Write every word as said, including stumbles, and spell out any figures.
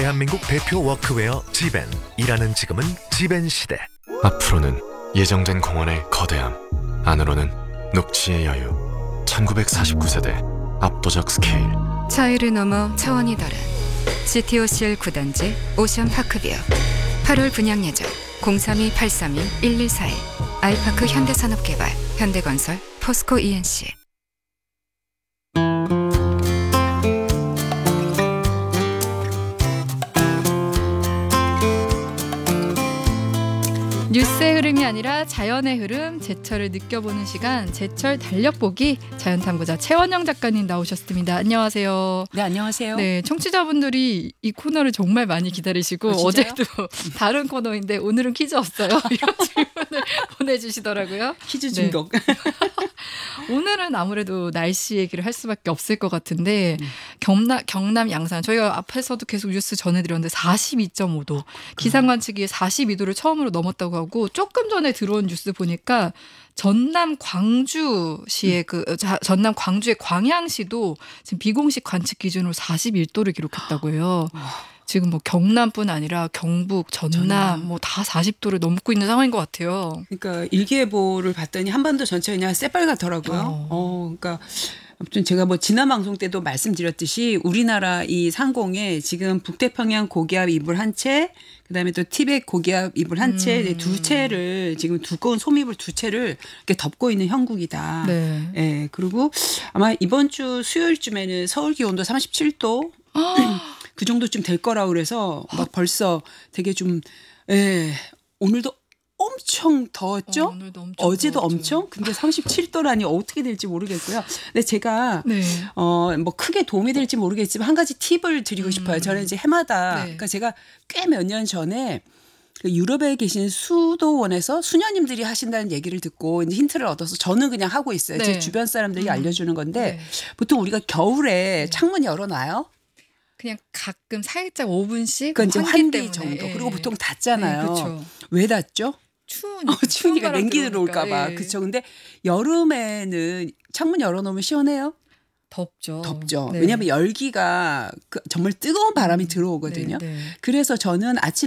대한민국 대표 워크웨어 지벤. 일하는 지금은 지벤 시대. 앞으로는 예정된 공원의 거대함, 안으로는 녹지의 여유. 천구백사십구 세대 압도적 스케일. 차이를 넘어 차원이 다른 지티오씨엘 구 단지 오션파크뷰. 팔월 분양 예정 공삼이 팔삼이 일일사일. 아이파크 현대산업개발, 현대건설, 포스코 이엔씨. 뉴스의 흐름이 아니라 자연의 흐름, 제철을 느껴보는 시간, 제철 달력보기. 자연탐구자 최원영 작가님 나오셨습니다. 안녕하세요. 네, 안녕하세요. 네, 청취자분들이 이 코너를 정말 많이 기다리시고 어, 어제도 다른 코너인데 오늘은 퀴즈 없어요. 이런 질문을 보내주시더라고요. 퀴즈 중독. 네. 오늘은 아무래도 날씨 얘기를 할 수밖에 없을 것 같은데 음. 경남, 경남 양산, 저희가 앞에서도 계속 뉴스 전해드렸는데 사십이 점 오 도, 기상 관측기에 사십이 도를 처음으로 넘었다고 하고, 조금 전에 들어온 뉴스 보니까 전남 광주시의 그 자, 전남 광주의 광양시도 지금 비공식 관측 기준으로 사십일 도를 기록했다고 해요. 지금 뭐 경남뿐 아니라 경북, 전남, 전남. 뭐 다 사십 도를 넘고 있는 상황인 것 같아요. 그러니까 일기예보를 봤더니 한반도 전체가 그냥 새빨갛더라고요. 어. 어, 그러니까 아무튼 제가 뭐 지난 방송 때도 말씀드렸듯이 우리나라 이 상공에 지금 북태평양 고기압 이불 한 채, 그다음에 또 티벳 고기압 이불 한 채, 음. 두 채를 지금 두꺼운 소미불 두 채를 이렇게 덮고 있는 형국이다. 네. 예. 그리고 아마 이번 주 수요일쯤에는 서울 기온도 삼십칠 도 그 정도쯤 될 거라고 그래서 막 벌써 되게 좀 예. 오늘도 엄청 더웠죠? 어, 엄청 어제도 더웠죠. 엄청? 근데 삼십칠 도라니 어떻게 될지 모르겠고요. 근데 제가 네. 어, 뭐 크게 도움이 될지 모르겠지만 한 가지 팁을 드리고 음. 싶어요. 저는 이제 해마다 네. 그러니까 제가 꽤 몇 년 전에 유럽에 계신 수도원에서 수녀님들이 하신다는 얘기를 듣고 이제 힌트를 얻어서 저는 그냥 하고 있어요. 네. 제 주변 사람들이 음. 알려주는 건데 네. 보통 우리가 겨울에 네. 창문 열어놔요. 그냥 가끔 살짝 오 분씩 그러니까 이제 환기, 때문에. 정도. 예. 그리고 보통 닫잖아요. 네, 그렇죠. 왜 닫죠? 추우니까. 어, 추우니까 냉기 들어올까 봐. 예. 그렇죠. 근데 여름에는 창문 열어놓으면 시원해요? 덥죠. 덥죠. 네. 왜냐하면 열기가 그 정말 뜨거운 바람이 들어오거든요. 네, 네. 그래서 저는 아침